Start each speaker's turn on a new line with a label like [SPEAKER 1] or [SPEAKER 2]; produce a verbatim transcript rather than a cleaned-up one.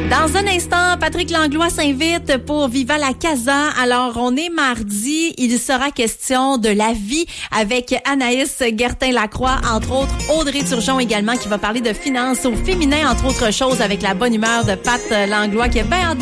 [SPEAKER 1] Dans un instant, Patrick Langlois s'invite pour Viva la Casa. Alors, on est mardi. Il sera question de la vie avec Anaïs Gertin-Lacroix, entre autres Audrey Turgeon également, qui va parler de finances au féminin, entre autres choses, avec la bonne humeur de Pat Langlois qui est bien